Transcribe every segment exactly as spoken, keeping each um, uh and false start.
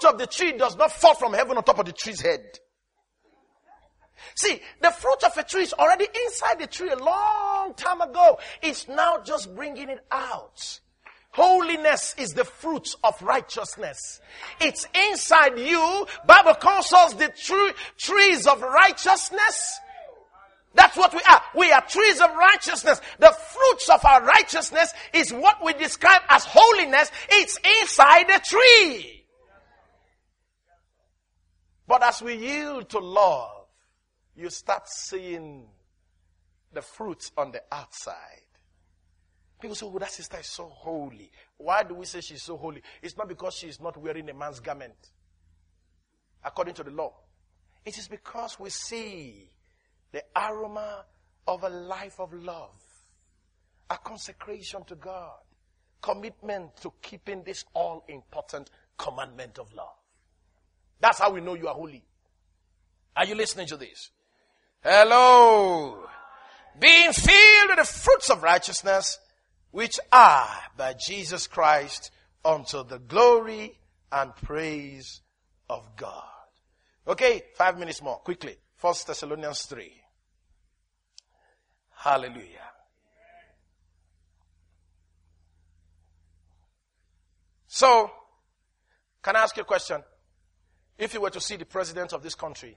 fruit of the tree does not fall from heaven on top of the tree's head. See, the fruit of a tree is already inside the tree a long time ago. It's now just bringing it out. Holiness is the fruit of righteousness. It's inside you. Bible calls us the true trees of righteousness. That's what we are. We are trees of righteousness. The fruits of our righteousness is what we describe as holiness. It's inside the tree. But as we yield to love, you start seeing the fruits on the outside. People say, oh, that sister is so holy. Why do we say she's so holy? It's not because she is not wearing a man's garment, according to the law. It is because we see the aroma of a life of love, a consecration to God, commitment to keeping this all-important commandment of love. That's how we know you are holy. Are you listening to this? Hello. Being filled with the fruits of righteousness, which are by Jesus Christ unto the glory and praise of God. Okay, five minutes more, quickly. First Thessalonians three. Hallelujah. So, can I ask you a question? If you were to see the president of this country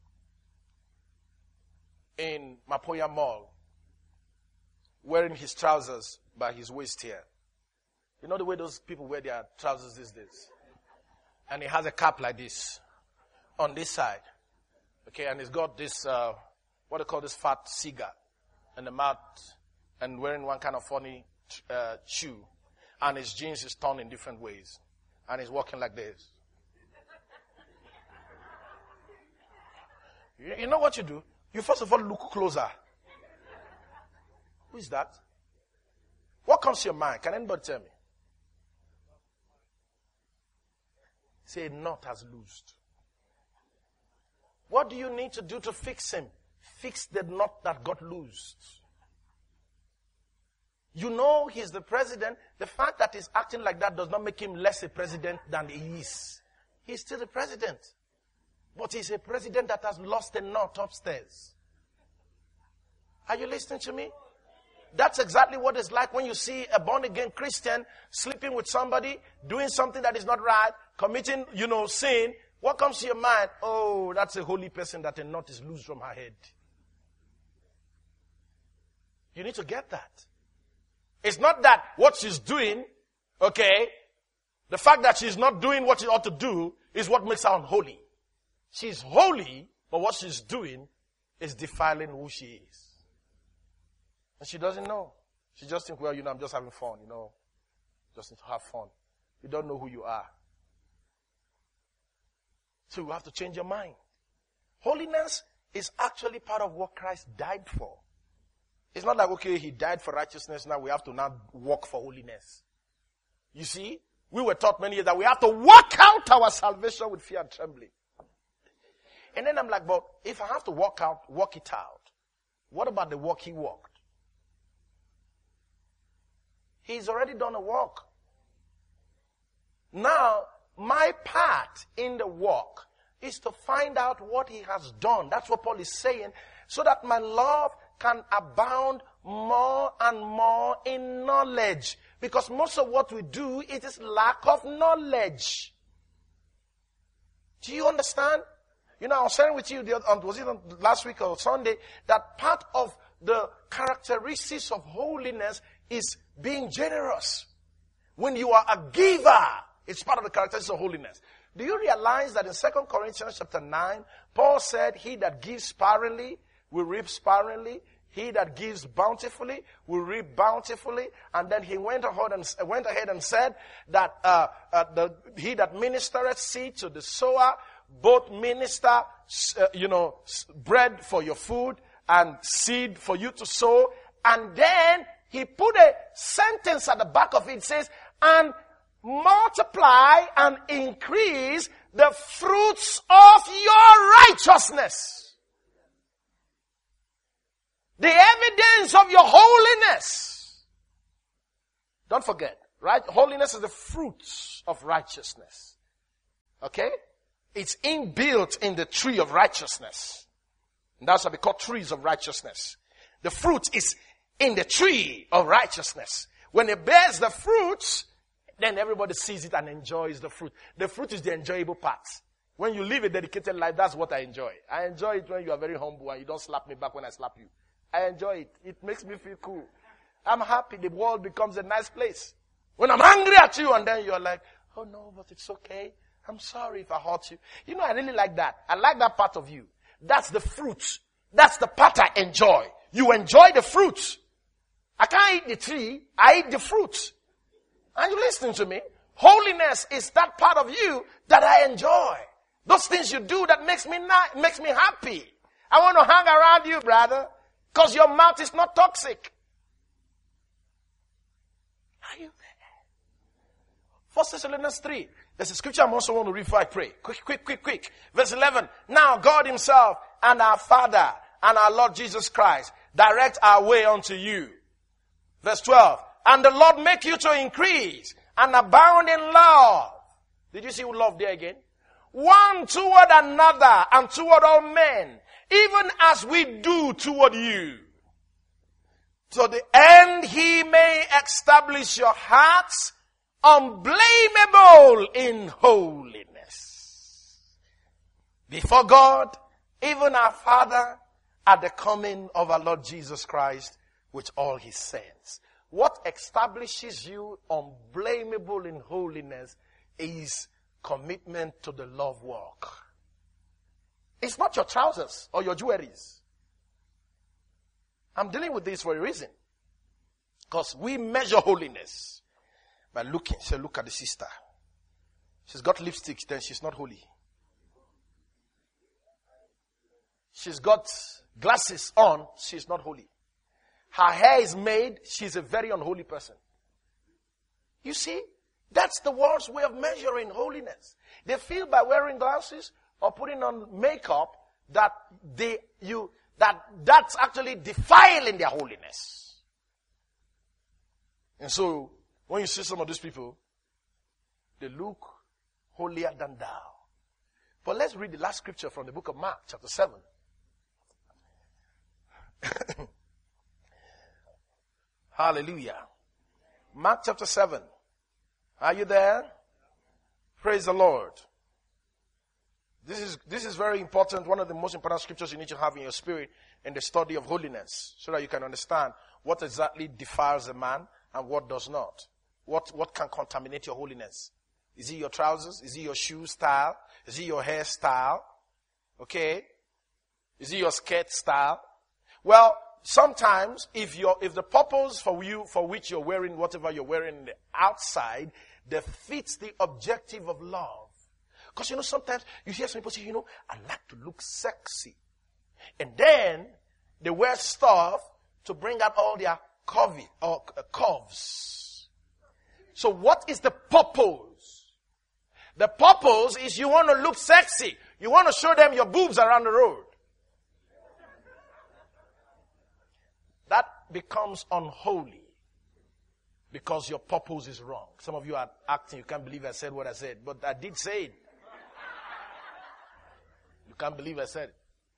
in Mapoya Mall wearing his trousers by his waist here. You know the way those people wear their trousers these days? And he has a cap like this on this side. Okay, and he's got this, uh, what do you call this fat cigar in the mouth and wearing one kind of funny uh, shoe. And his jeans is torn in different ways. And he's walking like this. You, you know what you do? You first of all look closer. Who is that? What comes to your mind? Can anybody tell me? Say a knot has loosed. What do you need to do to fix him? Fix the knot that got loosed. You know he's the president. The fact that he's acting like that does not make him less a president than he is. He's still the president. But he's a president that has lost a knot upstairs. Are you listening to me? That's exactly what it's like when you see a born-again Christian sleeping with somebody, doing something that is not right, committing, you know, sin. What comes to your mind? Oh, that's a holy person that a knot is loose from her head. You need to get that. It's not that what she's doing, okay, the fact that she's not doing what she ought to do is what makes her unholy. She's holy, but what she's doing is defiling who she is. And she doesn't know. She just thinks, well, you know, I'm just having fun, you know. Just need to have fun. You don't know who you are. So you have to change your mind. Holiness is actually part of what Christ died for. It's not like, okay, he died for righteousness, now we have to now walk for holiness. You see, we were taught many years that we have to work out our salvation with fear and trembling. And then I'm like, but if I have to walk out, walk it out, what about the walk he walked? He's already done a walk. Now, my part in the walk is to find out what he has done. That's what Paul is saying, so that my love can abound more and more in knowledge. Because most of what we do, it is lack of knowledge. Do you understand? You know, I was sharing with you, the other, was it on last week or Sunday, that part of the characteristics of holiness is being generous. When you are a giver, it's part of the characteristics of holiness. Do you realize that in Second Corinthians chapter nine, Paul said, he that gives sparingly will reap sparingly. He that gives bountifully will reap bountifully. And then he went ahead and, went ahead and said that uh, uh, the, he that ministereth seed to the sower, both minister, uh, you know, bread for your food and seed for you to sow. And then he put a sentence at the back of it. It says, and multiply and increase the fruits of your righteousness. The evidence of your holiness. Don't forget, right? Holiness is the fruits of righteousness. Okay? It's inbuilt in the tree of righteousness. And that's why we call trees of righteousness. The fruit is in the tree of righteousness. When it bears the fruits, then everybody sees it and enjoys the fruit. The fruit is the enjoyable part. When you live a dedicated life, that's what I enjoy. I enjoy it when you are very humble and you don't slap me back when I slap you. I enjoy it. It makes me feel cool. I'm happy. The world becomes a nice place. When I'm angry at you and then you're like, oh no, but it's okay. I'm sorry if I hurt you. You know, I really like that. I like that part of you. That's the fruit. That's the part I enjoy. You enjoy the fruit. I can't eat the tree. I eat the fruit. Are you listening to me? Holiness is that part of you that I enjoy. Those things you do that makes me not, makes me happy. I want to hang around you, brother, because your mouth is not toxic. Are you there? First Thessalonians three. There's a scripture I'm also want to read before I pray. Quick, quick, quick, quick. Verse eleven. Now God himself and our Father and our Lord Jesus Christ direct our way unto you. Verse twelve. And the Lord make you to increase and abound in love. Did you see love there again? One toward another and toward all men, even as we do toward you. To the end he may establish your hearts unblameable in holiness before God, even our Father, at the coming of our Lord Jesus Christ with all his saints. What establishes you unblameable in holiness is commitment to the love walk. It's not your trousers or your jewelries. I'm dealing with this for a reason. Because we measure holiness by looking. Say, look at the sister. She's got lipstick, then she's not holy. She's got glasses on, she's not holy. Her hair is made, she's a very unholy person. You see, that's the world's way of measuring holiness. They feel by wearing glasses or putting on makeup that they you that that's actually defiling their holiness. And so, when you see some of these people, they look holier than thou. But let's read the last scripture from the book of Mark, chapter seven. Hallelujah. Mark chapter seven. Are you there? Praise the Lord. This is, this is very important. One of the most important scriptures you need to have in your spirit in the study of holiness, so that you can understand what exactly defiles a man and what does not. What, what can contaminate your holiness? Is it your trousers? Is it your shoe style? Is it your hairstyle? Okay? Is it your skirt style? Well, sometimes if you're, if the purpose for you, for which you're wearing whatever you're wearing in the outside, defeats the objective of love. Because you know, sometimes you hear some people say, you know, I like to look sexy. And then they wear stuff to bring out all their curvy or uh, curves. So what is the purpose? The purpose is you want to look sexy. You want to show them your boobs around the road. That becomes unholy because your purpose is wrong. Some of you are acting, you can't believe I said what I said, but I did say it. You can't believe I said it.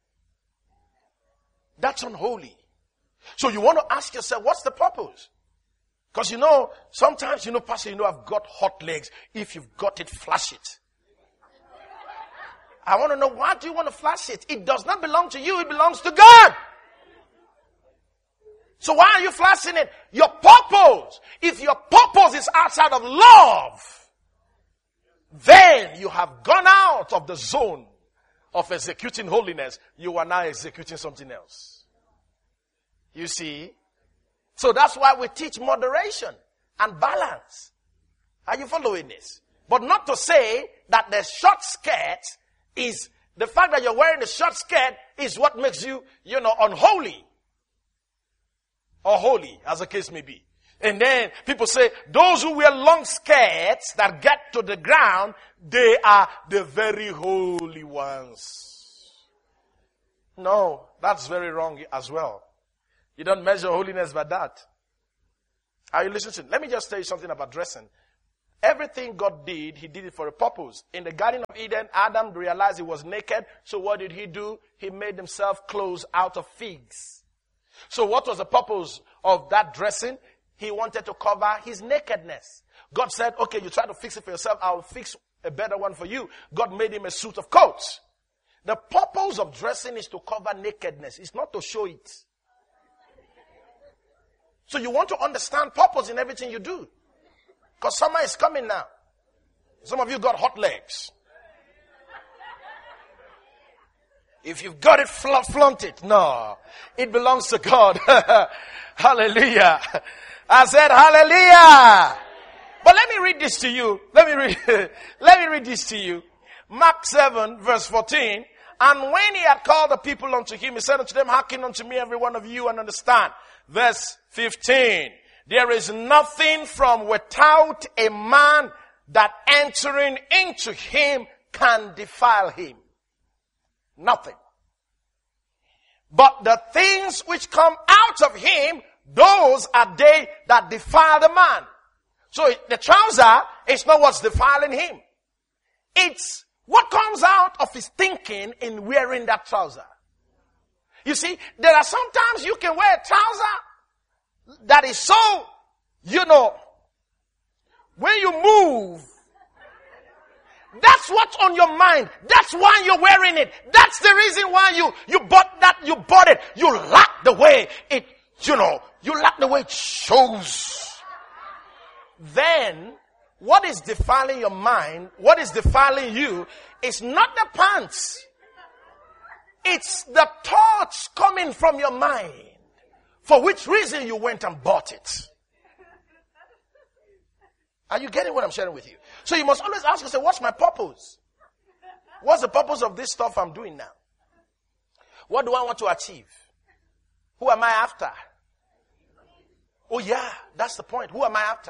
That's unholy. So you want to ask yourself, what's the purpose? Because you know, sometimes, you know, Pastor, you know, I've got hot legs. If you've got it, flash it. I want to know, why do you want to flash it? It does not belong to you, it belongs to God. So why are you flashing it? Your purpose. If your purpose is outside of love, then you have gone out of the zone of executing holiness. You are now executing something else. You see? So that's why we teach moderation and balance. Are you following this? But not to say that the short skirt is, the fact that you're wearing the short skirt is what makes you, you know, unholy. Or holy, as the case may be. And then people say, those who wear long skirts that get to the ground, they are the very holy ones. No, that's very wrong as well. You don't measure holiness by that. Are you listening? Let me just tell you something about dressing. everything God did, he did it for a purpose. In the Garden of Eden, Adam realized he was naked. So what did he do? He made himself clothes out of figs. So what was the purpose of that dressing? He wanted to cover his nakedness. God said, okay, you try to fix it for yourself. I'll fix a better one for you. God made him a suit of coats. The purpose of dressing is to cover nakedness. It's not to show it. So you want to understand purpose in everything you do. Because summer is coming now. Some of you got hot legs. If you've got it, flaunt, flaunt it. No. It belongs to God. Hallelujah. I said hallelujah. But let me read this to you. Let me read, let me read this to you. Mark seven verse fourteen. And when he had called the people unto him, he said unto them, hearken unto me every one of you and understand. Verse fifteen. There is nothing from without a man that entering into him can defile him. Nothing. But the things which come out of him, those are they that defile the man. So the trouser is not what's defiling him. It's what comes out of his thinking in wearing that trouser. You see, there are sometimes you can wear a trouser that is so, you know, when you move, that's what's on your mind. That's why you're wearing it. That's the reason why you, you bought that, you bought it. You like the way it, you know, you like the way it shows. Then, what is defiling your mind, what is defiling you, is not the pants. It's the thoughts coming from your mind. For which reason you went and bought it. Are you getting what I'm sharing with you? So you must always ask yourself, what's my purpose? What's the purpose of this stuff I'm doing now? What do I want to achieve? Who am I after? Oh yeah, that's the point. Who am I after?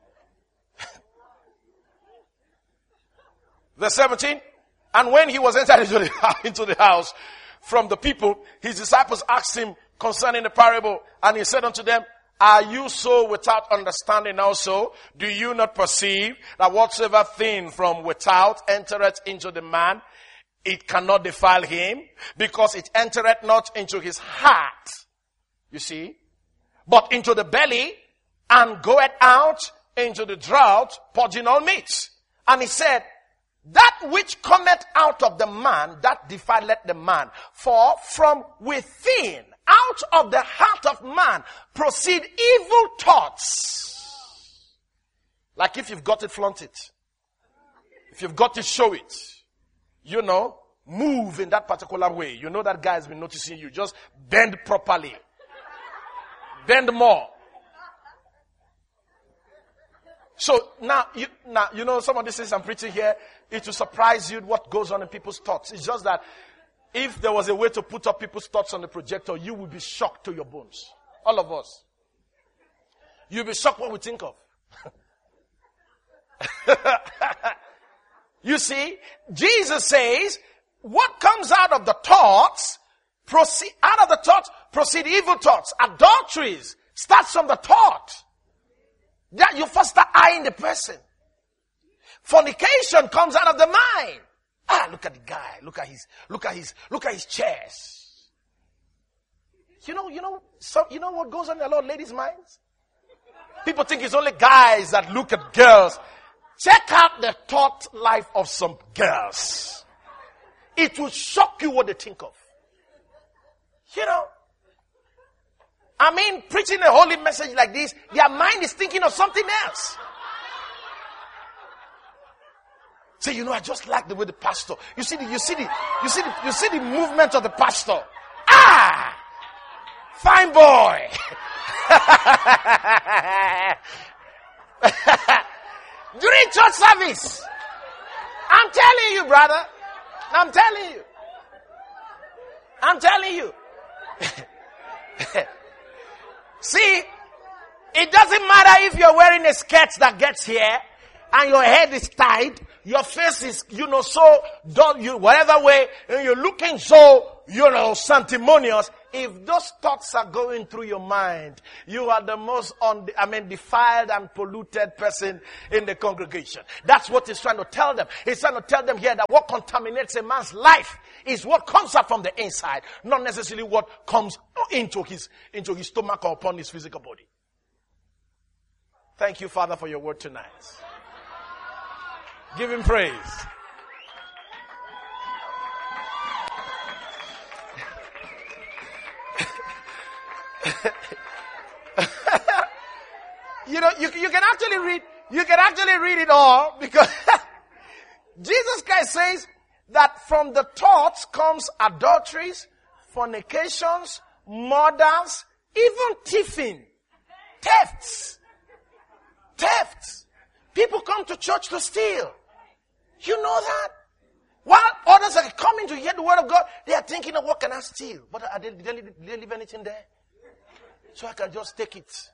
Verse seventeen. And when he was entered into the, into the house from the people, his disciples asked him concerning the parable, and he said unto them, are you so without understanding also? Do you not perceive that whatsoever thing from without entereth into the man, it cannot defile him, because it entereth not into his heart, you see, but into the belly, and goeth out into the draught, purging all meats. And he said, that which cometh out of the man, that defileth the man. For from within, out of the heart of man, proceed evil thoughts. Like if you've got it, flaunt it. If you've got it, show it. You know, move in that particular way. You know that guy has been noticing you. Just bend properly. Bend more. So now, you, now, you know, some of these things I'm preaching here, it will surprise you what goes on in people's thoughts. It's just that if there was a way to put up people's thoughts on the projector, you would be shocked to your bones. All of us. You'll be shocked what we think of. You see, Jesus says, what comes out of the thoughts, proceed, out of the thoughts, proceed evil thoughts. Adulteries starts from the thought. That you first start eyeing the person. Fornication comes out of the mind. Ah, look at the guy. Look at his, look at his, look at his chest. You know, you know, so, you know what goes on in a lot of ladies' minds? People think it's only guys that look at girls. Check out the thought life of some girls. It will shock you what they think of. You know, I mean, preaching a holy message like this, their mind is thinking of something else. Say, you know, I just like the way the pastor. You see the, you see the, you see the, you see the movement of the pastor. Ah, fine boy. During church service, I'm telling you, brother. I'm telling you. I'm telling you. See, it doesn't matter if you're wearing a skirt that gets here and your head is tied, your face is, you know, so done, you, whatever way, and you're looking so, you know, sanctimonious. If those thoughts are going through your mind, you are the most, un- I mean, defiled and polluted person in the congregation. That's what he's trying to tell them. He's trying to tell them here that what contaminates a man's life is what comes out from the inside, not necessarily what comes into his, into his stomach or upon his physical body. Thank you, Father, for your word tonight. Give him praise. You know, you, you can actually read, you can actually read it all, because Jesus Christ says that from the thoughts comes adulteries, fornications, murders, even thieving, thefts, thefts. People come to church to steal. You know that? While others are coming to hear the word of God, they are thinking of what can I steal? But are they, did, they, did they leave anything there? So I can just take it.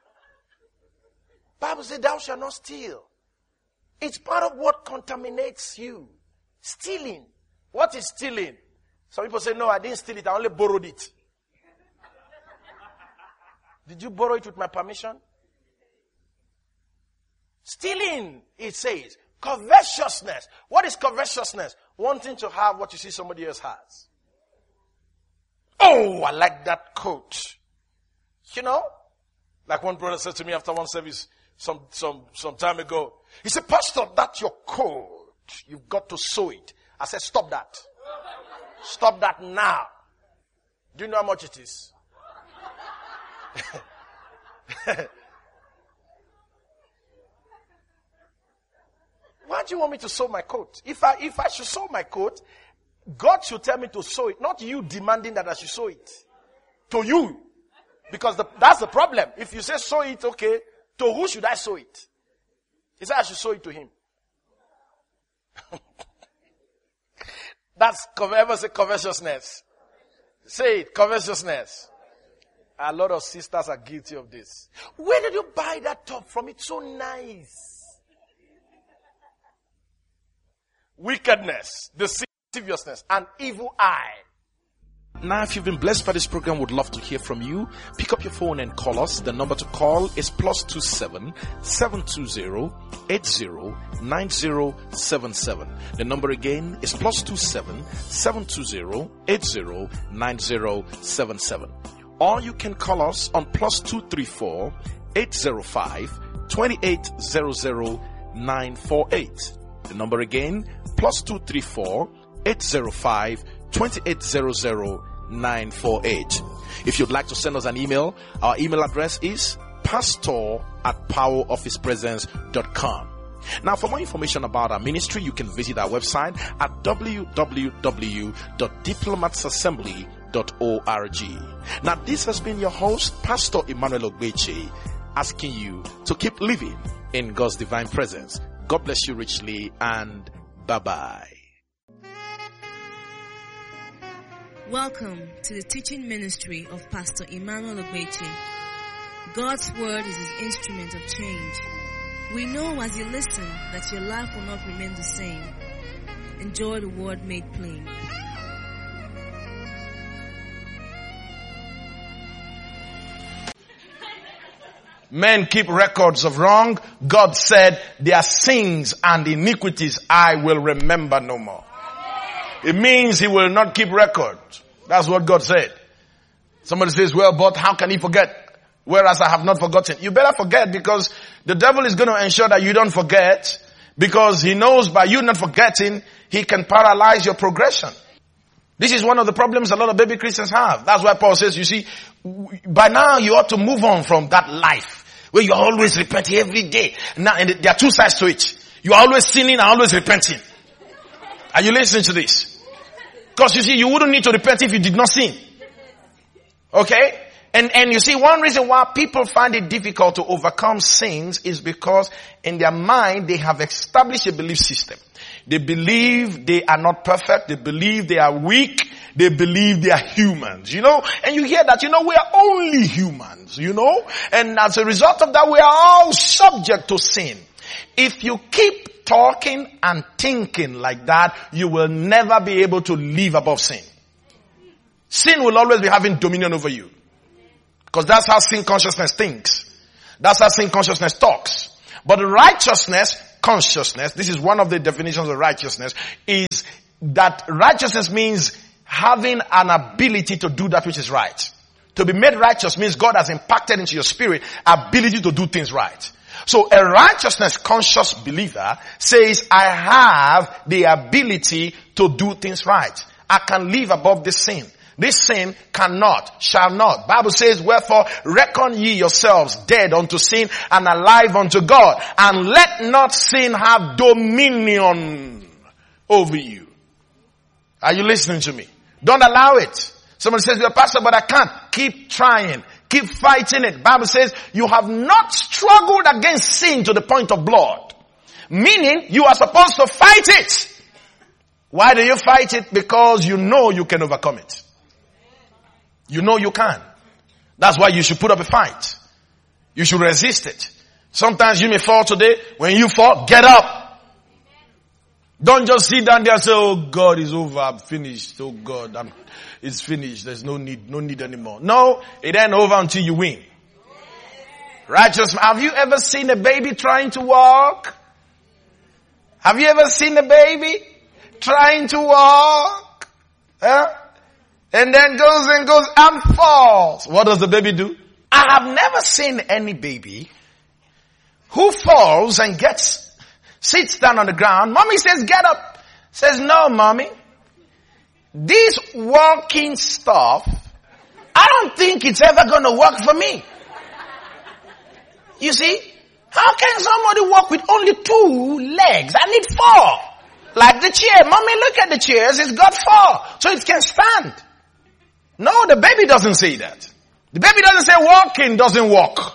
Bible says thou shalt not steal. It's part of what contaminates you. Stealing. What is stealing? Some people say, no, I didn't steal it. I only borrowed it. Did you borrow it with my permission? Stealing, it says. Covetousness. What is covetousness? Wanting to have what you see somebody else has. Oh, I like that coat. You know? Like one brother said to me after one service some, some, some time ago. He said, Pastor, that's your coat. You've got to sew it. I said, stop that. Stop that now. Do you know how much it is? Why do you want me to sew my coat? If I, if I should sew my coat, God should tell me to sew it, not you demanding that I should sew it. To you. Because the, that's the problem. If you say sew it, okay, to who should I sew it? He said I should sew it to him. That's, ever say covetousness. Say it, covetousness. A lot of sisters are guilty of this. Where did you buy that top from? It's so nice. Wickedness, deceivousness, and evil eye. Now, if you've been blessed by this program, would love to hear from you. Pick up your phone and call us. The number to call is plus two seven seven two zero eight zero nine zero seven seven. The number again is plus two seven seven two zero eight zero nine zero seven seven. Or you can call us on plus two three four eight zero five two eight zero zero nine four eight. The number again, plus two three four eight zero five two eight zero zero nine four eight. If you'd like to send us an email, our email address is pastor at power of his presence dot com. Now, for more information about our ministry, you can visit our website at w w w dot diplomats assembly dot org. Now, this has been your host, Pastor Emmanuel Ogbeche, asking you to keep living in God's divine presence. God bless you richly, and bye-bye. Welcome to the teaching ministry of Pastor Emmanuel Ogbeche. God's word is his instrument of change. We know as you listen that your life will not remain the same. Enjoy the word made plain. Men keep records of wrong. God said, their sins and iniquities I will remember no more. It means he will not keep record. That's what God said. Somebody says, well, but how can he forget? Whereas I have not forgotten. You better forget, because the devil is going to ensure that you don't forget, because he knows by you not forgetting, he can paralyze your progression. This is one of the problems a lot of baby Christians have. That's why Paul says, you see, by now you ought to move on from that life where you're always repenting every day. Now, and there are two sides to it. You're always sinning and always repenting. Are you listening to this? Because you see, you wouldn't need to repent if you did not sin. Okay? And, and you see, one reason why people find it difficult to overcome sins is because in their mind, they have established a belief system. They believe they are not perfect. They believe they are weak. They believe they are humans, you know? And you hear that, you know, we are only humans, you know? And as a result of that, we are all subject to sin. If you keep talking and thinking like that, you will never be able to live above sin. Sin will always be having dominion over you. Because that's how sin consciousness thinks. That's how sin consciousness talks. But righteousness, consciousness, this is one of the definitions of righteousness, is that righteousness means having an ability to do that which is right. To be made righteous means God has impacted into your spirit ability to do things right. So a righteousness conscious believer says, I have the ability to do things right. I can live above this sin. This sin cannot, shall not. Bible says, wherefore reckon ye yourselves dead unto sin and alive unto God. And let not sin have dominion over you. Are you listening to me? Don't allow it. Somebody says, you're a pastor, but I can't. Keep trying. Keep fighting it. Bible says, you have not struggled against sin to the point of blood. Meaning, you are supposed to fight it. Why do you fight it? Because you know you can overcome it. You know you can. That's why you should put up a fight. You should resist it. Sometimes you may fall today. When you fall, get up. Don't just sit down there and say, oh God, it's over. I'm finished. Oh God, I'm, it's finished. There's no need, no need anymore. No, it ain't over until you win. Righteous. Have you ever seen a baby trying to walk? Have you ever seen a baby trying to walk? Huh? And then goes and goes and falls. What does the baby do? I have never seen any baby who falls and gets, sits down on the ground. Mommy says, get up. Says, no, mommy. This walking stuff, I don't think it's ever going to work for me. You see? How can somebody walk with only two legs? I need four. Like the chair. Mommy, look at the chairs. It's got four. So it can stand. No, the baby doesn't say that. The baby doesn't say walking doesn't walk.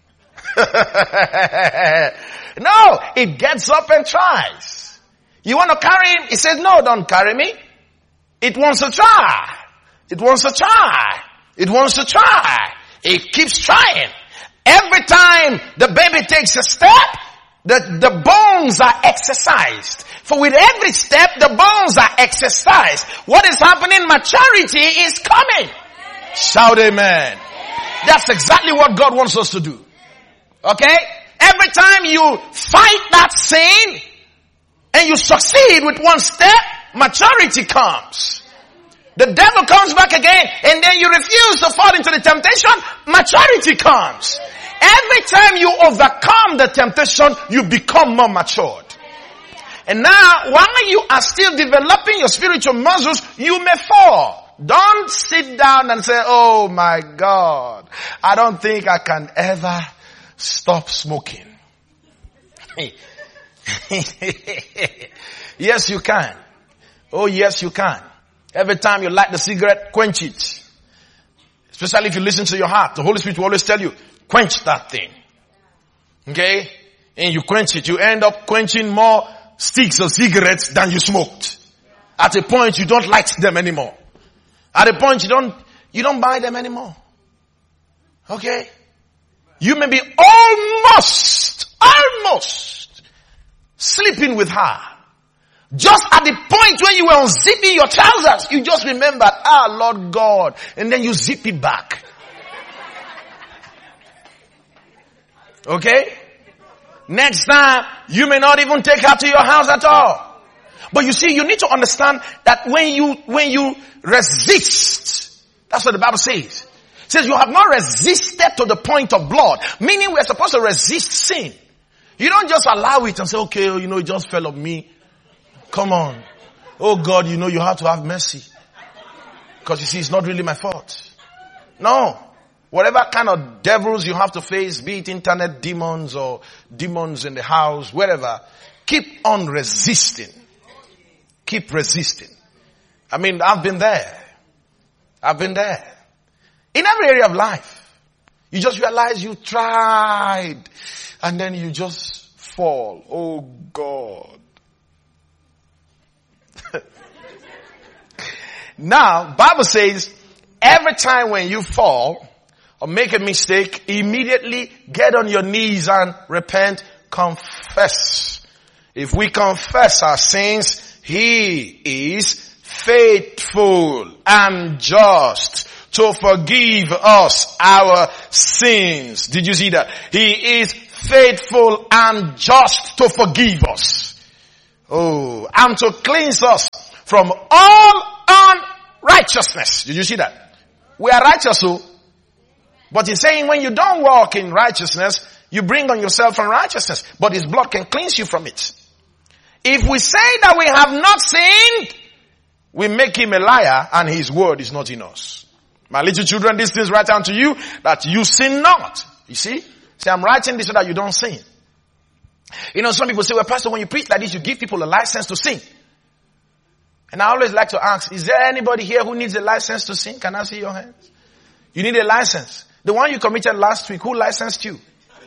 No, it gets up and tries. You want to carry him? It says, no, don't carry me. It wants to try. It wants to try. It wants to try. It keeps trying. Every time the baby takes a step, the, the bones are exercised. For with every step, the bones are exercised. What is happening? Maturity is coming. Shout amen. That's exactly what God wants us to do. Okay? Every time you fight that sin and you succeed with one step, maturity comes. The devil comes back again and then you refuse to fall into the temptation, maturity comes. Every time you overcome the temptation, you become more matured. And now, while you are still developing your spiritual muscles, you may fall. Don't sit down and say, oh my God, I don't think I can ever stop smoking. Yes, you can. Oh yes, you can. Every time you light the cigarette, quench it. Especially if you listen to your heart. The Holy Spirit will always tell you, quench that thing. Okay? And you quench it. You end up quenching more sticks of cigarettes than you smoked. At a point you don't like them anymore. At a point you don't, you don't buy them anymore. Okay? You may be almost, almost sleeping with her. Just at the point when you were unzipping your trousers, you just remembered, ah, Lord God, and then you zip it back. Okay? Next time, you may not even take her to your house at all. But you see, you need to understand that when you, when you resist, that's what the Bible says. It says you have not resisted to the point of blood. Meaning we're supposed to resist sin. You don't just allow it and say, okay, you know, it just fell on me. Come on. Oh God, you know, you have to have mercy. Because you see, it's not really my fault. No. Whatever kind of devils you have to face, be it internet demons or demons in the house, wherever, keep on resisting. Keep resisting. I mean, I've been there. I've been there. In every area of life, you just realize you tried and then you just fall. Oh God. Now, Bible says, every time when you fall or make a mistake, immediately get on your knees and repent, confess. If we confess our sins, He is faithful and just to forgive us our sins. Did you see that? He is faithful and just to forgive us. Oh, and to cleanse us from all unrighteousness. Did you see that? We are righteous, so. But he's saying when you don't walk in righteousness, you bring on yourself unrighteousness. But his blood can cleanse you from it. If we say that we have not sinned, we make him a liar and his word is not in us. My little children, these things write down to you that you sin not. You see? Say, I'm writing this so that you don't sin. You know, some people say, well, Pastor, when you preach like this, you give people a license to sin. And I always like to ask, is there anybody here who needs a license to sin? Can I see your hands? You need a license. The one you committed last week, who licensed you?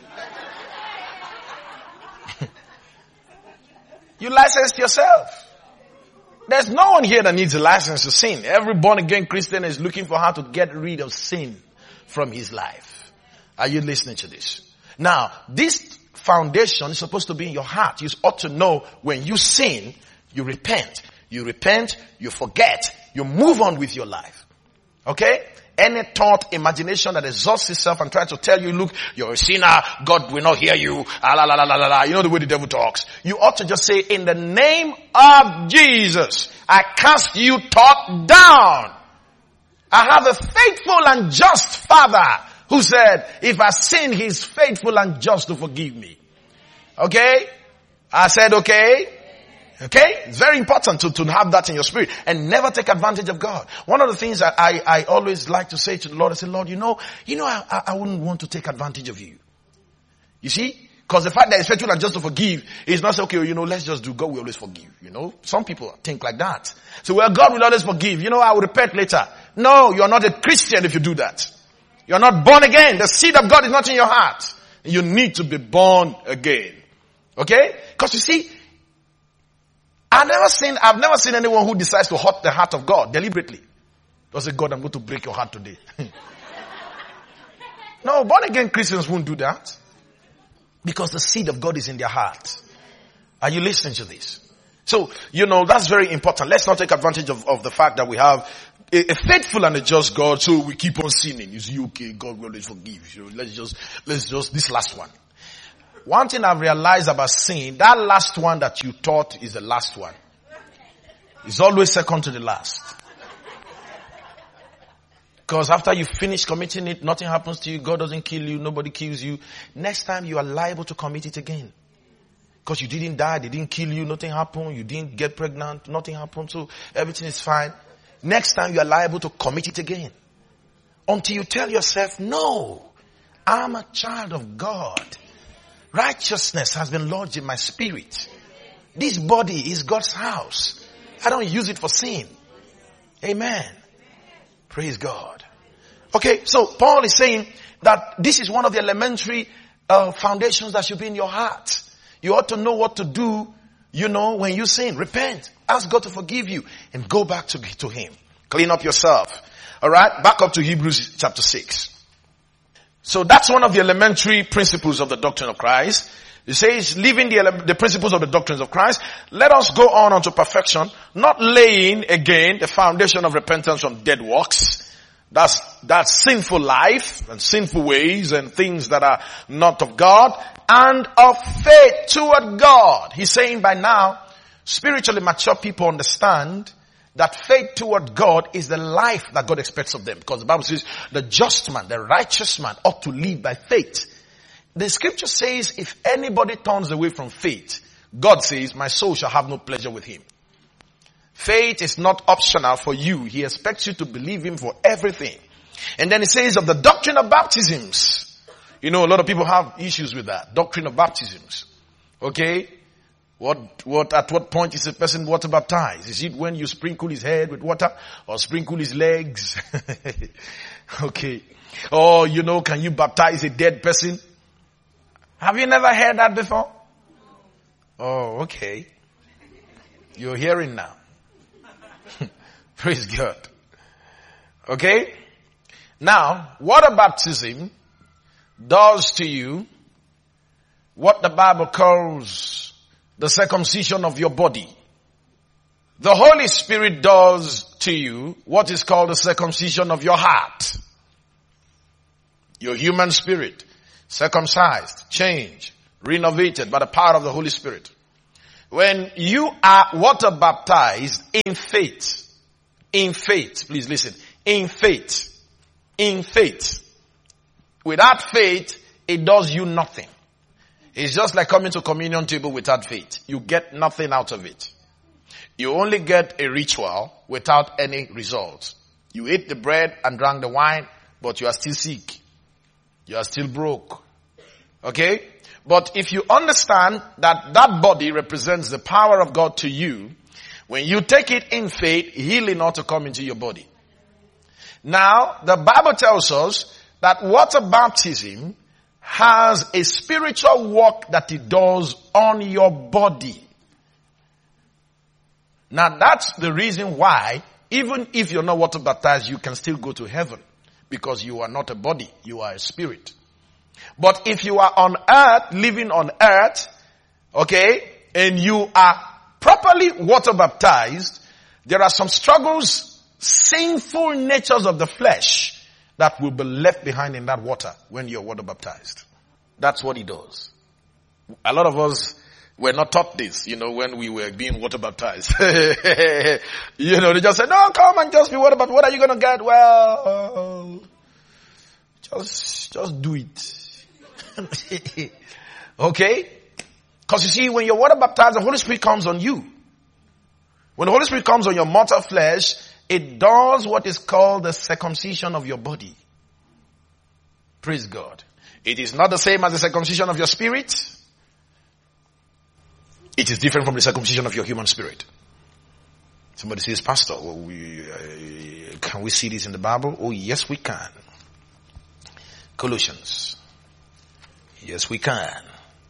You licensed yourself. There's no one here that needs a license to sin. Every born again Christian is looking for how to get rid of sin from his life. Are you listening to this? Now, this foundation is supposed to be in your heart. You ought to know when you sin, you repent. You repent, you forget, you move on with your life. Okay? Any thought, imagination that exhausts itself and tries to tell you, look, you're a sinner, God will not hear you, ah, la, la, la, la, la. You know the way the devil talks. You ought to just say, in the name of Jesus, I cast you thought down. I have a faithful and just Father who said, if I sin, He's faithful and just to forgive me. Okay? I said okay. Okay? It's very important to, to have that in your spirit and never take advantage of God. One of the things that I, I always like to say to the Lord, I say, Lord, you know, you know, I, I wouldn't want to take advantage of you. You see? Because the fact that He's faithful and just to forgive is not say, okay, you know, let's just do God will always forgive. You know? Some people think like that. So, well, God will always forgive. You know, I will repent later. No, you're not a Christian if you do that. You're not born again. The seed of God is not in your heart. You need to be born again. Okay? Because you see, I've never seen, I've never seen anyone who decides to hurt the heart of God deliberately. Don't say, God, I'm going to break your heart today. No, born again Christians won't do that. Because the seed of God is in their heart. Are you listening to this? So, you know, that's very important. Let's not take advantage of, of the fact that we have a, a faithful and a just God, so we keep on sinning. You see, okay, God will always forgive you. Let's just, let's just, this last one. One thing I've realized about sin, that last one that you thought is the last one. It's always second to the last. Because after you finish committing it, nothing happens to you, God doesn't kill you, nobody kills you. Next time you are liable to commit it again. Because you didn't die, they didn't kill you, nothing happened, you didn't get pregnant, nothing happened, so everything is fine. Next time you are liable to commit it again. Until you tell yourself, no, I'm a child of God. Righteousness has been lodged in my spirit. This body is God's house. I don't use it for sin. Amen. Praise God. Okay, so Paul is saying that this is one of the elementary uh, foundations that should be in your heart. You ought to know what to do, you know, when you sin. Repent. Ask God to forgive you and go back to, to Him. Clean up yourself. Alright, back up to Hebrews chapter six. So that's one of the elementary principles of the doctrine of Christ. It says, leaving the, the principles of the doctrines of Christ, let us go on unto perfection, not laying again the foundation of repentance from dead works. That's, that's sinful life and sinful ways and things that are not of God, and of faith toward God. He's saying by now, spiritually mature people understand that faith toward God is the life that God expects of them. Because the Bible says the just man, the righteous man ought to live by faith. The scripture says if anybody turns away from faith, God says, my soul shall have no pleasure with him. Faith is not optional for you. He expects you to believe Him for everything. And then He says of the doctrine of baptisms. You know, a lot of people have issues with that. Doctrine of baptisms. Okay? What, what, at what point is a person water baptized? Is it when you sprinkle his head with water or sprinkle his legs? Okay. Or, you know, can you baptize a dead person? Have you never heard that before? Oh, okay. You're hearing now. Praise God. Okay? Now, water baptism does to you what the Bible calls the circumcision of your body. The Holy Spirit does to you what is called the circumcision of your heart. Your human spirit, circumcised, changed, renovated by the power of the Holy Spirit. When you are water baptized in faith, in faith, please listen, in faith, in faith. Without faith, it does you nothing. It's just like coming to communion table without faith. You get nothing out of it. You only get a ritual without any results. You ate the bread and drank the wine, but you are still sick. You are still broke. Okay? But if you understand that that body represents the power of God to you, when you take it in faith, healing ought to come into your body. Now, the Bible tells us that water baptism has a spiritual work that it does on your body. Now, that's the reason why, even if you're not water baptized, you can still go to heaven. Because you are not a body, you are a spirit. But if you are on earth, living on earth, okay, and you are properly water baptized, there are some struggles, sinful natures of the flesh that will be left behind in that water when you're water baptized. That's what he does. A lot of us were not taught this, you know, when we were being water baptized. You know, they just said, no, come and just be water baptized. What are you going to get? Well, just, just do it. Okay? Because you see, when you're water baptized, the Holy Spirit comes on you. When the Holy Spirit comes on your mortal flesh, it does what is called the circumcision of your body. Praise God. It is not the same as the circumcision of your spirit. It is different from the circumcision of your human spirit. Somebody says, Pastor, well, we, uh, can we see this in the Bible? Oh, yes, we can. Colossians. Yes, we can.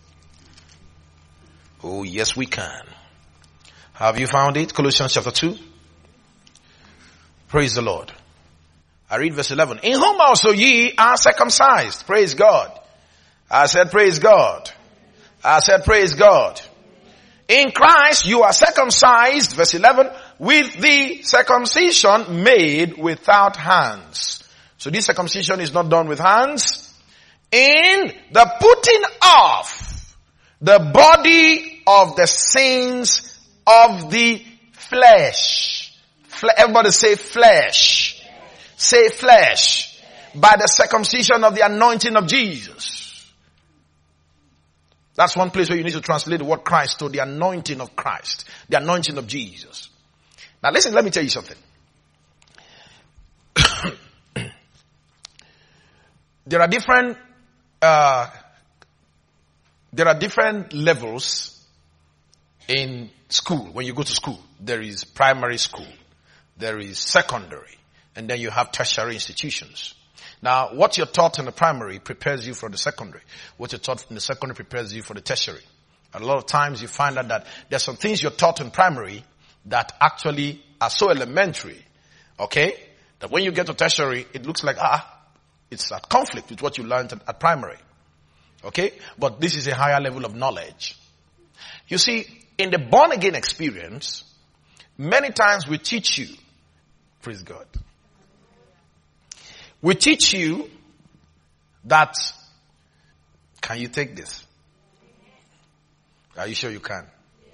Oh, yes, we can. Have you found it? Colossians chapter two. Praise the Lord. I read verse eleven. In whom also ye are circumcised. Praise God. I said, praise God. I said, praise God. In Christ you are circumcised, verse eleven, with the circumcision made without hands. So this circumcision is not done with hands. In the putting off the body of the sins of the flesh. Fle- Everybody say flesh. Say flesh. By the circumcision of the anointing of Jesus. That's one place where you need to translate the word Christ to the anointing of Christ. The anointing of Jesus. Now listen, let me tell you something. There are different, uh, there are different levels in school. When you go to school, there is primary school, there is secondary, and then you have tertiary institutions. Now, what you're taught in the primary prepares you for the secondary. What you're taught in the secondary prepares you for the tertiary. And a lot of times you find out that there's some things you're taught in primary that actually are so elementary, okay, that when you get to tertiary, it looks like, ah, it's at conflict with what you learned at, at primary. Okay? But this is a higher level of knowledge. You see, in the born again experience, many times we teach you, praise God, we teach you that, can you take this? Are you sure you can?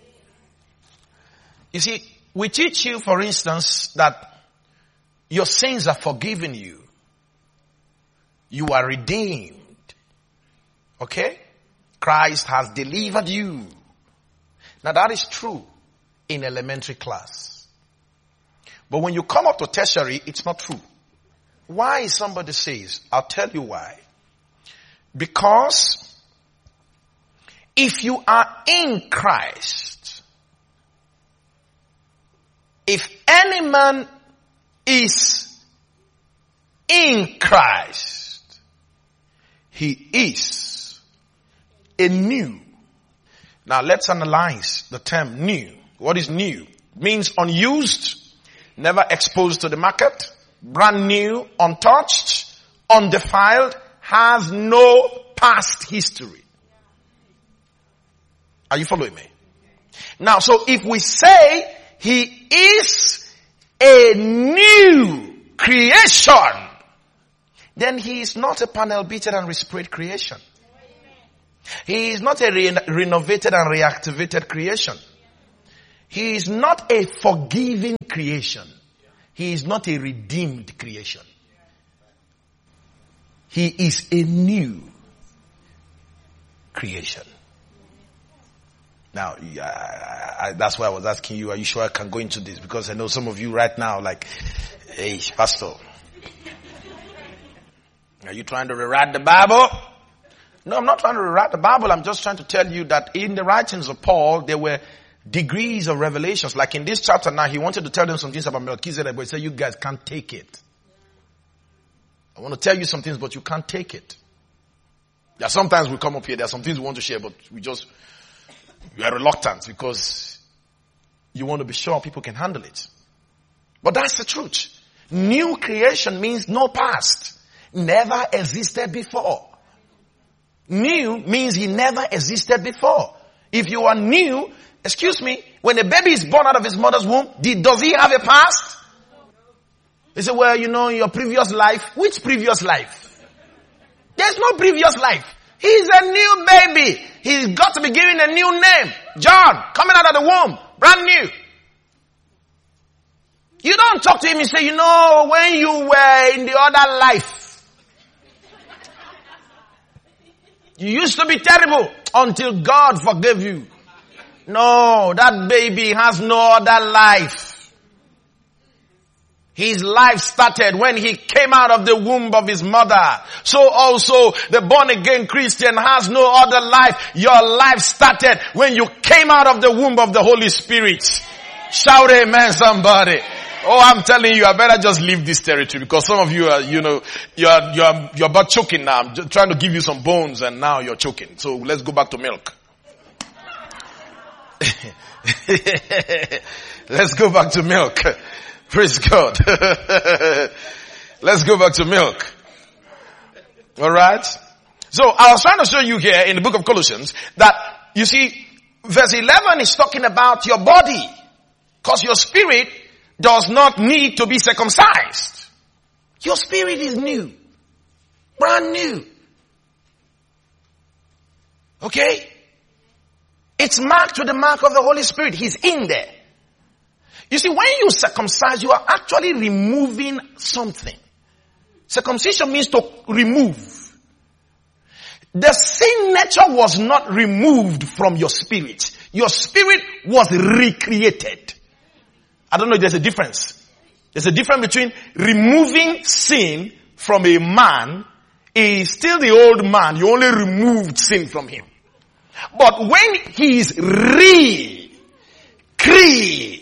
You see, we teach you, for instance, that your sins are forgiven you. You are redeemed. Okay? Christ has delivered you. Now that is true in elementary class. But when you come up to tertiary, it's not true. Why? Somebody says, I'll tell you why. Because if you are in Christ, if any man is in Christ, he is a new. Now let's analyze the term new. What is new? It means unused, never exposed to the market, brand new, untouched, undefiled, has no past history. Are you following me? Now, so if we say he is a new creation, then he is not a panel beaten and resprayed creation. He is not a re- renovated and reactivated creation. He is not a forgiving creation. He is not a redeemed creation. He is a new creation. Now, I, I, that's why I was asking you, are you sure I can go into this? Because I know some of you right now like, hey, Pastor, are you trying to rewrite the Bible? No, I'm not trying to rewrite the Bible. I'm just trying to tell you that in the writings of Paul, there were degrees of revelations. Like in this chapter now, he wanted to tell them some things about Melchizedek, but he said, you guys can't take it. I want to tell you some things, but you can't take it. There are sometimes we come up here, there are some things we want to share, but we just, we are reluctant because you want to be sure people can handle it. But that's the truth. New creation means no past. Never existed before. New means he never existed before. If you are new, excuse me, when a baby is born out of his mother's womb, did, does he have a past? They say, well, you know, your previous life. Which previous life? There's no previous life. He's a new baby. He's got to be given a new name. John, coming out of the womb, brand new. You don't talk to him and say, you know, when you were in the other life, you used to be terrible until God forgave you. No, that baby has no other life. His life started when he came out of the womb of his mother. So also the born again Christian has no other life. Your life started when you came out of the womb of the Holy Spirit. Shout amen, somebody. Oh, I'm telling you, I better just leave this territory because some of you are, you know, you're, you're, you're about choking now. I'm just trying to give you some bones and now you're choking. So let's go back to milk. Let's go back to milk. Praise God. Let's go back to milk. Alright? So I was trying to show you here in the book of Colossians that, you see, verse eleven is talking about your body. Because your spirit does not need to be circumcised. Your spirit is new. Brand new. Okay? It's marked with the mark of the Holy Spirit. He's in there. You see, when you circumcise, you are actually removing something. Circumcision means to remove. The sin nature was not removed from your spirit. Your spirit was recreated. I don't know if there's a difference. There's a difference between removing sin from a man. Is still the old man. You only removed sin from him. But when he is re-created,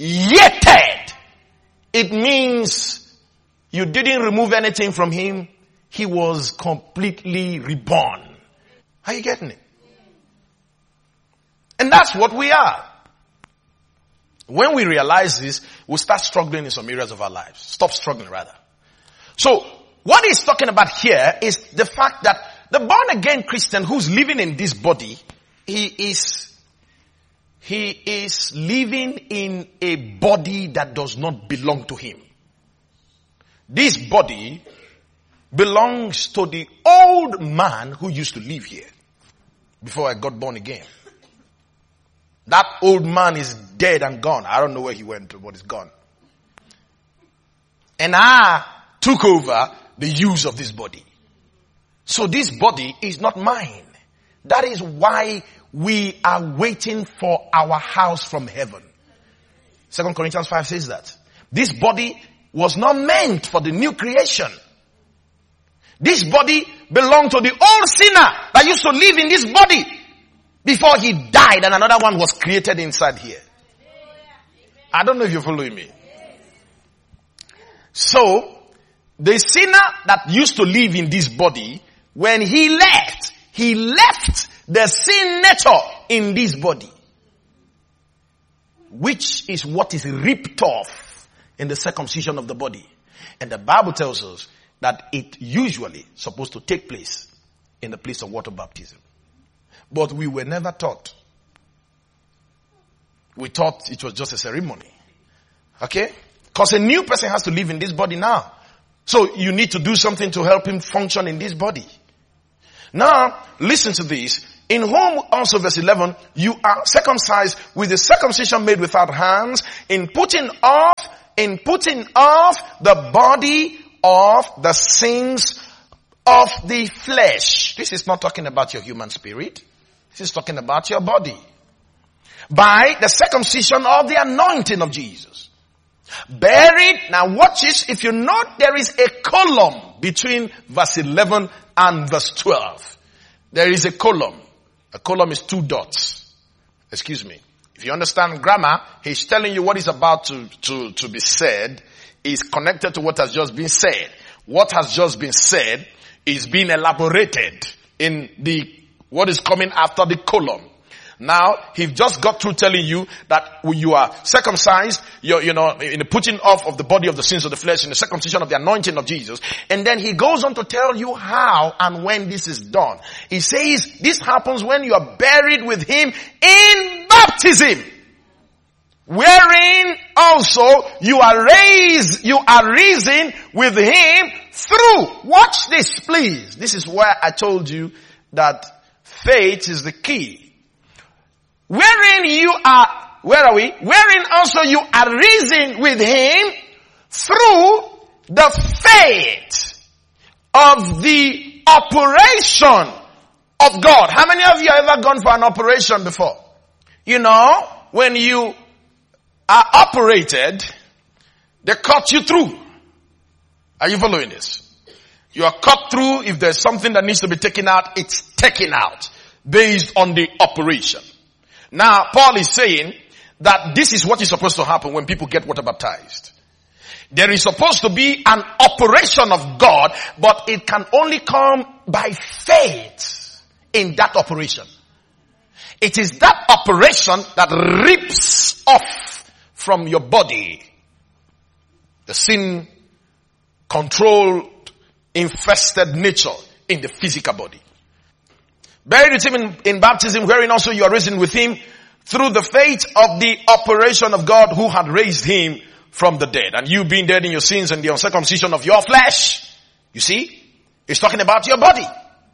it means you didn't remove anything from him. He was completely reborn. Are you getting it? And that's what we are. When we realize this, we'll start struggling in some areas of our lives. Stop struggling rather. So, what he's talking about here is the fact that the born again Christian who's living in this body, he is He is living in a body that does not belong to him. This body belongs to the old man who used to live here before I got born again. That old man is dead and gone. I don't know where he went to, but he's gone. And I took over the use of this body. So this body is not mine. That is why we are waiting for our house from heaven. Second Corinthians five says that. This body was not meant for the new creation. This body belonged to the old sinner that used to live in this body before he died and another one was created inside here. I don't know if you're following me. So, the sinner that used to live in this body, when he left, he left the sin nature in this body, which is what is ripped off in the circumcision of the body. And the Bible tells us that it usually supposed to take place in the place of water baptism. But we were never taught We thought it was just a ceremony. Okay? Because a new person has to live in this body now. So you need to do something to help him function in this body. Now, listen to this. In whom also, verse eleven, you are circumcised with the circumcision made without hands, in putting off, in putting off the body of the sins of the flesh. This is not talking about your human spirit. This is talking about your body. By the circumcision of the anointing of Jesus. Buried. Now watch this. If you note, there is a column between verse eleven and verse twelve. There is a column. A column is two dots. Excuse me. If you understand grammar, he's telling you what is about to, to, to be said is connected to what has just been said. What has just been said is being elaborated in the, what is coming after the column. Now, he just got through telling you that when you are circumcised, you're, you know, in the putting off of the body of the sins of the flesh, in the circumcision of the anointing of Jesus. And then he goes on to tell you how and when this is done. He says this happens when you are buried with him in baptism, wherein also you are raised, you are risen with him through. Watch this, please. This is where I told you that faith is the key. Wherein you are, where are we? Wherein also you are risen with him through the faith of the operation of God. How many of you have ever gone for an operation before? You know, when you are operated, they cut you through. Are you following this? You are cut through. If there's something that needs to be taken out, it's taken out based on the operation. Now, Paul is saying that this is what is supposed to happen when people get water baptized. There is supposed to be an operation of God, but it can only come by faith in that operation. It is that operation that rips off from your body the sin controlled, infested nature in the physical body. Buried with him in, in baptism, wherein also you are risen with him through the faith of the operation of God who had raised him from the dead. And you being dead in your sins and the uncircumcision of your flesh. You see? It's talking about your body.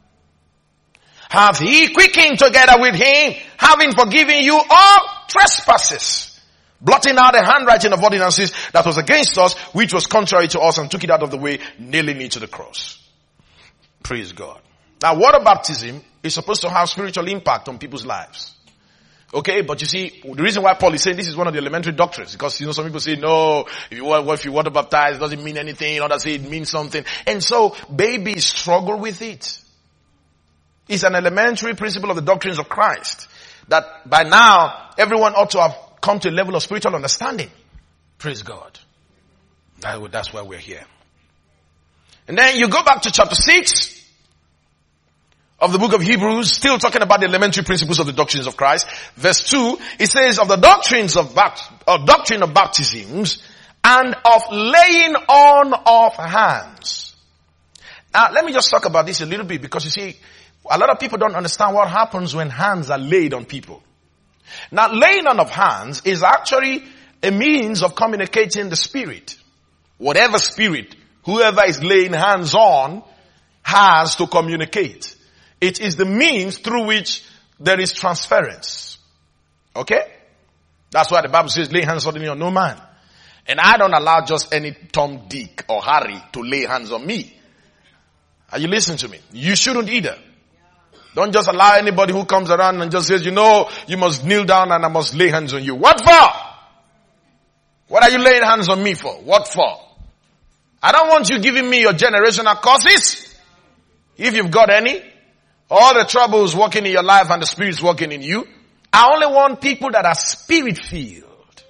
Hath he quickened together with him, having forgiven you all trespasses, blotting out the handwriting of ordinances that was against us, which was contrary to us, and took it out of the way, nailing it to the cross. Praise God. Now, water baptism is supposed to have spiritual impact on people's lives. Okay, but you see, the reason why Paul is saying this is one of the elementary doctrines, because, you know, some people say, no, if you want, if you water baptized, it doesn't mean anything, others say it means something. And so, babies struggle with it. It's an elementary principle of the doctrines of Christ, that by now, everyone ought to have come to a level of spiritual understanding. Praise God. That, that's why we're here. And then you go back to chapter six of the book of Hebrews, still talking about the elementary principles of the doctrines of Christ. Verse two, it says, of the doctrines of bapt- uh, doctrine of baptisms and of laying on of hands. Now, let me just talk about this a little bit, because you see, a lot of people don't understand what happens when hands are laid on people. Now, laying on of hands is actually a means of communicating the spirit. Whatever spirit, whoever is laying hands on, has to communicate. It is the means through which there is transference. Okay? That's why the Bible says, lay hands suddenly on no man. And I don't allow just any Tom, Dick, or Harry to lay hands on me. Are you listening to me? You shouldn't either. Don't just allow anybody who comes around and just says, you know, you must kneel down and I must lay hands on you. What for? What are you laying hands on me for? What for? I don't want you giving me your generational curses. If you've got any. All the troubles working in your life and the Spirit's working in you. I only want people that are Spirit-filled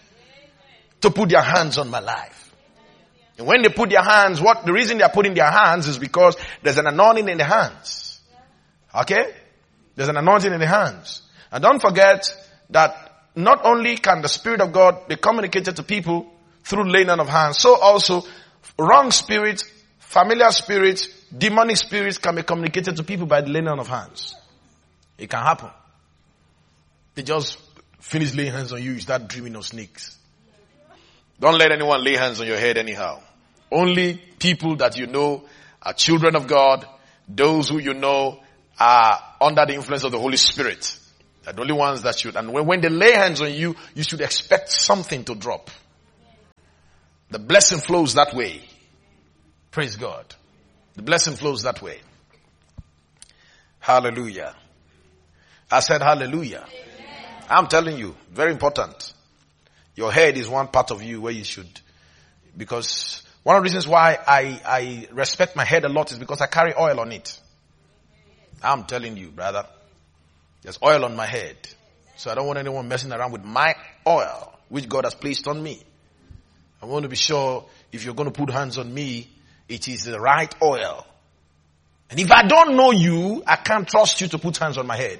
to put their hands on my life. And when they put their hands, what the reason they are putting their hands is because there's an anointing in the hands. Okay? There's an anointing in the hands. And don't forget that not only can the Spirit of God be communicated to people through laying on of hands, so also wrong spirits, familiar spirits, demonic spirits can be communicated to people by the laying on of hands. It can happen. They just finish laying hands on you, you start dreaming of snakes. Don't let anyone lay hands on your head anyhow. Only people that you know are children of God, those who you know are under the influence of the Holy Spirit. They're the only ones that should. And when, when they lay hands on you, you should expect something to drop. The blessing flows that way. Praise God. The blessing flows that way. Hallelujah. I said hallelujah. Amen. I'm telling you, very important. Your head is one part of you where you should, because one of the reasons why I, I respect my head a lot is because I carry oil on it. I'm telling you, brother. There's oil on my head. So I don't want anyone messing around with my oil, which God has placed on me. I want to be sure if you're going to put hands on me, it is the right oil. And if I don't know you, I can't trust you to put hands on my head.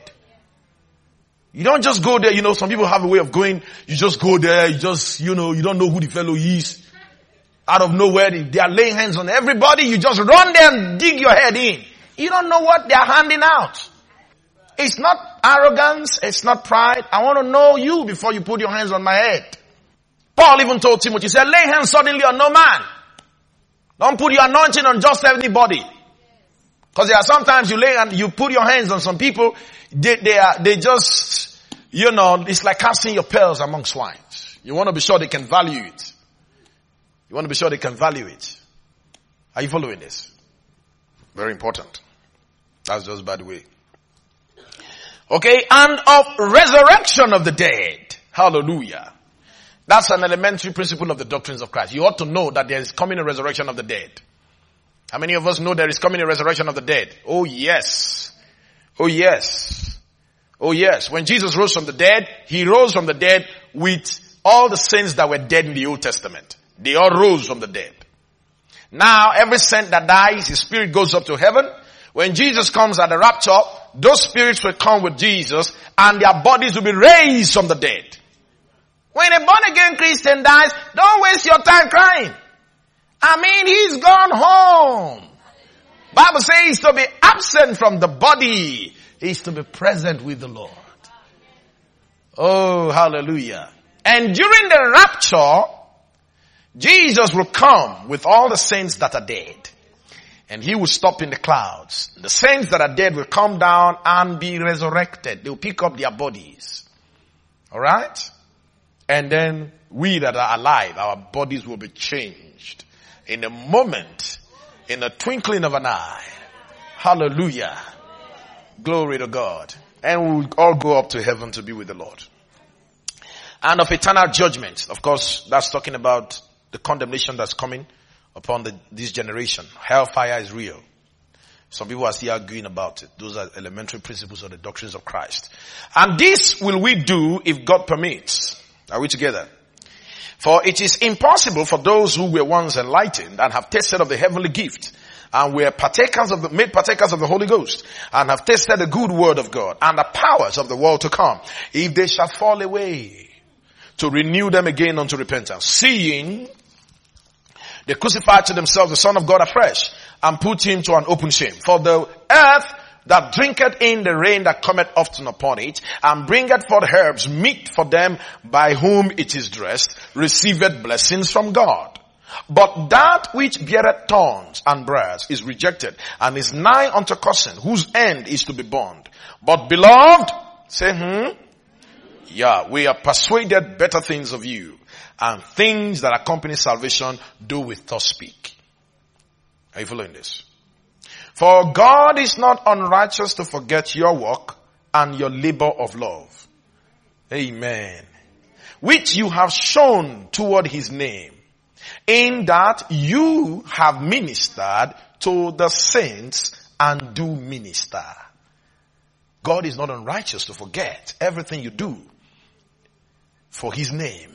You don't just go there, you know, some people have a way of going, you just go there, you just, you know, you don't know who the fellow is. Out of nowhere, they are laying hands on everybody, you just run there and dig your head in. You don't know what they are handing out. It's not arrogance, it's not pride. I want to know you before you put your hands on my head. Paul even told Timothy, he said, lay hands suddenly on no man. Don't put your anointing on just anybody. Because there are sometimes you lay and you put your hands on some people, they, they are, they just, you know, it's like casting your pearls among swines. You want to be sure they can value it. You want to be sure they can value it. Are you following this? Very important. That's just by the way. Okay, and of resurrection of the dead. Hallelujah. That's an elementary principle of the doctrines of Christ. You ought to know that there is coming a resurrection of the dead. How many of us know there is coming a resurrection of the dead? Oh yes. Oh yes. Oh yes. When Jesus rose from the dead, he rose from the dead with all the saints that were dead in the Old Testament. They all rose from the dead. Now every saint that dies, his spirit goes up to heaven. When Jesus comes at the rapture, those spirits will come with Jesus and their bodies will be raised from the dead. When a born again Christian dies, don't waste your time crying. I mean, he's gone home. Bible says to be absent from the body is to be present with the Lord. Oh, hallelujah. And during the rapture, Jesus will come with all the saints that are dead. And he will stop in the clouds. The saints that are dead will come down and be resurrected. They will pick up their bodies. Alright? And then we that are alive, our bodies will be changed. In a moment, in a twinkling of an eye. Hallelujah. Glory to God. And we'll all go up to heaven to be with the Lord. And of eternal judgment. Of course, that's talking about the condemnation that's coming upon the, this generation. Hellfire is real. Some people are still arguing about it. Those are elementary principles of the doctrines of Christ. And this will we do if God permits. Are we together? For it is impossible for those who were once enlightened and have tasted of the heavenly gift and were partakers of the, made partakers of the Holy Ghost and have tasted the good word of God and the powers of the world to come, if they shall fall away, to renew them again unto repentance, seeing they crucified to themselves the Son of God afresh and put him to an open shame. For the earth that drinketh in the rain that cometh often upon it, and bringeth forth herbs meet for them by whom it is dressed, receiveth blessings from God. But that which beareth thorns and briars is rejected, and is nigh unto cursing, whose end is to be burned. But beloved, say, hmm? Yeah, we are persuaded better things of you, and things that accompany salvation do with us speak. Are you following this? For God is not unrighteous to forget your work and your labor of love. Amen. Which you have shown toward his name, in that you have ministered to the saints and do minister. God is not unrighteous to forget everything you do for his name.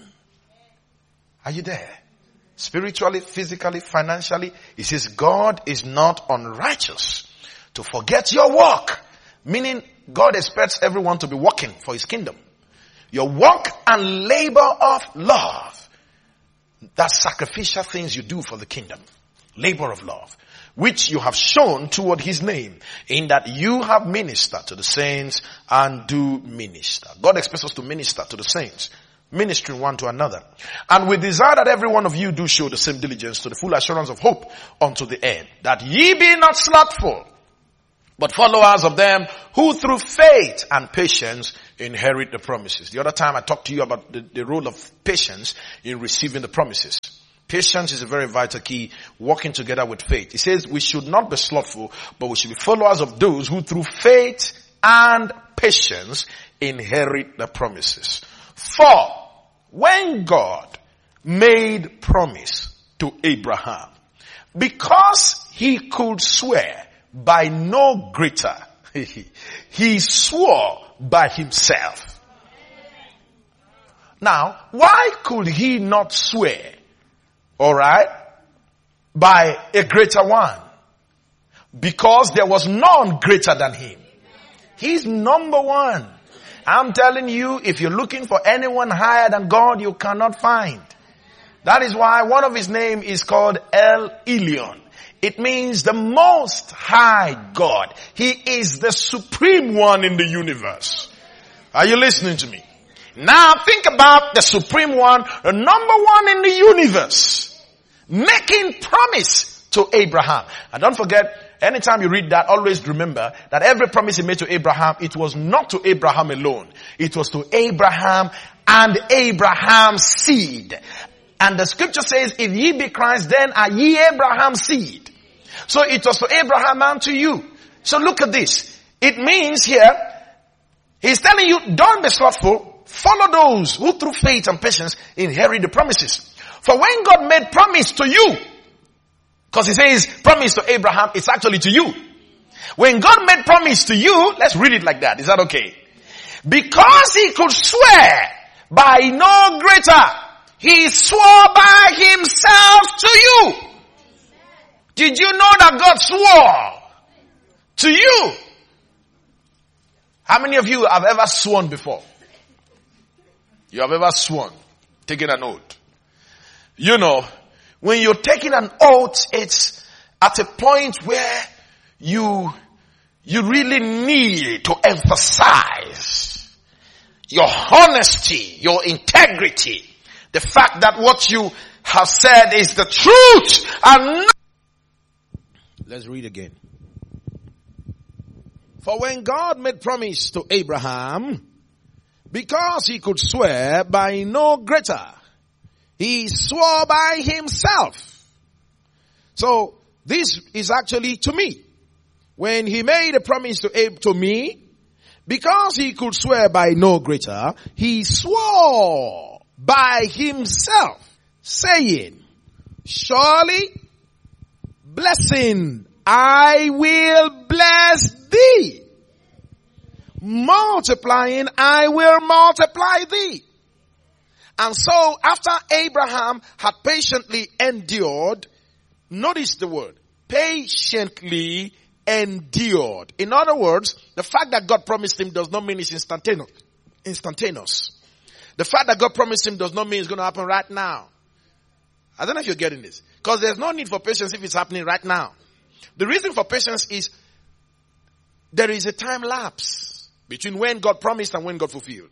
Are you there? Spiritually, physically, financially, he says God is not unrighteous to forget your work. Meaning God expects everyone to be working for his kingdom. Your work and labor of love. That's sacrificial things you do for the kingdom. Labor of love. which you have shown toward his name, in that you have ministered to the saints and do minister. God expects us to minister to the saints, ministering one to another. And we desire that every one of you do show the same diligence to the full assurance of hope unto the end, that ye be not slothful, but followers of them who through faith and patience inherit the promises. The other time I talked to you about the, the role of patience in receiving the promises. Patience is a very vital key, working together with faith. It says we should not be slothful, but we should be followers of those who through faith and patience inherit the promises. For when God made promise to Abraham, because he could swear by no greater, he swore by himself. Now, why could he not swear? Alright? By a greater one. Because there was none greater than him. He's number one. I'm telling you, if you're looking for anyone higher than God, you cannot find. That is why one of his name is called El Elyon. It means the most high God. He is the supreme one in the universe. Are you listening to me? Now think about the supreme one, the number one in the universe, making promise to Abraham. And don't forget, anytime you read that, always remember that every promise he made to Abraham, it was not to Abraham alone. It was to Abraham and Abraham's seed. And the scripture says, if ye be Christ, then are ye Abraham's seed. So it was to Abraham and to you. So look at this. It means here, he's telling you, don't be slothful. Follow those who through faith and patience inherit the promises. For when God made promise to you, because he says promise to Abraham, it's actually to you. When God made promise to you, let's read it like that. Is that okay? Because he could swear by no greater, he swore by himself to you. Did you know that God swore to you? How many of you have ever sworn before? You have ever sworn, taken an oath. You know, when you're taking an oath, it's at a point where you, you really need to emphasize your honesty, your integrity, the fact that what you have said is the truth and not. Let's read again. For when God made promise to Abraham, because he could swear by no greater, he swore by himself. So this is actually to me. When he made a promise to Abe, to me, because he could swear by no greater, he swore by himself, saying, surely blessing I will bless thee. Multiplying I will multiply thee. And so after Abraham had patiently endured, notice the word, patiently endured. In other words, the fact that God promised him does not mean it's instantaneous. Instantaneous. The fact that God promised him does not mean it's going to happen right now. I don't know if you're getting this. Because there's no need for patience if it's happening right now. The reason for patience is there is a time lapse between when God promised and when God fulfilled.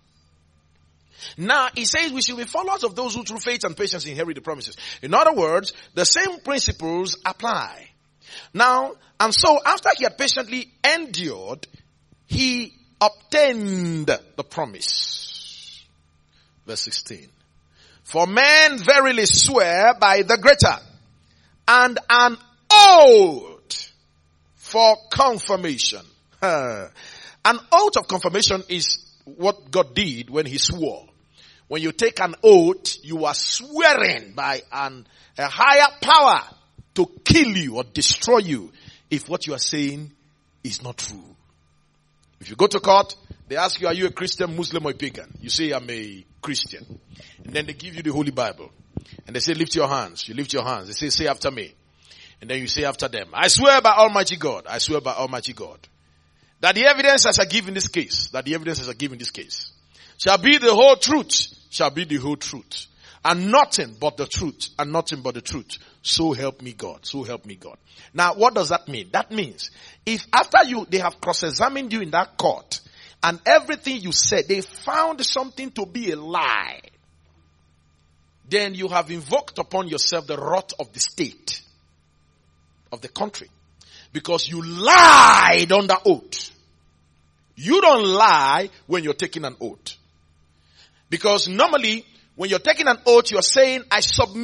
Now, he says we should be followers of those who through faith and patience inherit the promises. In other words, the same principles apply. Now, and so after he had patiently endured, he obtained the promise. Verse sixteen. For men verily swear by the greater, and an oath for confirmation. An oath of confirmation is what God did when he swore. When you take an oath, you are swearing by an, a higher power to kill you or destroy you if what you are saying is not true. If you go to court, they ask you, are you a Christian, Muslim, or a pagan? You say, I'm a Christian. And then they give you the Holy Bible. And they say, lift your hands. You lift your hands. They say, say after me. And then you say after them, I swear by Almighty God. I swear by Almighty God. That the evidence as I give in this case, that the evidence as I give in this case, shall be the whole truth, shall be the whole truth. And nothing but the truth. And nothing but the truth. So help me God. So help me God. Now, what does that mean? That means, if after you, they have cross-examined you in that court, and everything you said, they found something to be a lie, then you have invoked upon yourself the wrath of the state, of the country. Because you lied under oath. You don't lie when you're taking an oath. Because normally, when you're taking an oath, you're saying, I submit